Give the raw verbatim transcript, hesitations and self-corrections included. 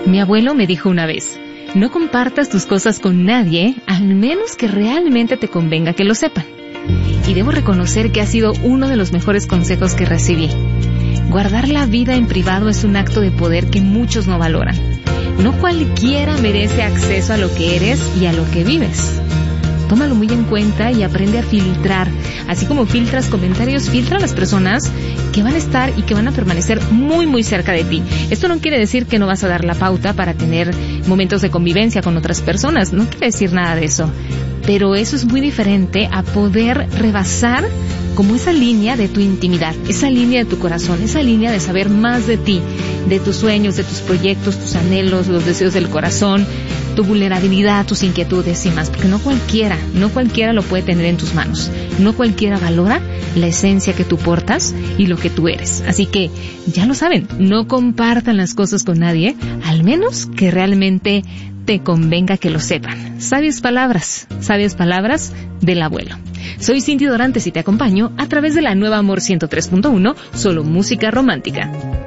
Mi abuelo me dijo una vez, no compartas tus cosas con nadie, al menos que realmente te convenga que lo sepan. Y debo reconocer que ha sido uno de los mejores consejos que recibí. Guardar la vida en privado es un acto de poder que muchos no valoran. No cualquiera merece acceso a lo que eres y a lo que vives. Tómalo muy en cuenta y aprende a filtrar. Así como filtras comentarios, filtra a las personas que van a estar y que van a permanecer muy muy cerca de ti. Esto no quiere decir que no vas a dar la pauta para tener momentos de convivencia con otras personas. No quiere decir nada de eso. Pero eso es muy diferente a poder rebasar como esa línea de tu intimidad, esa línea de tu corazón, esa línea de saber más de ti, de tus sueños, de tus proyectos, tus anhelos, los deseos del corazón, tu vulnerabilidad, tus inquietudes y más, porque no cualquiera, no cualquiera lo puede tener en tus manos, no cualquiera valora la esencia que tú portas y lo que tú eres. Así que, ya lo saben, no compartan las cosas con nadie, al menos que realmente te convenga que lo sepan. Sabias palabras, sabias palabras del abuelo. Soy Cindy Dorantes y te acompaño a través de la nueva Amor ciento tres punto uno, solo música romántica.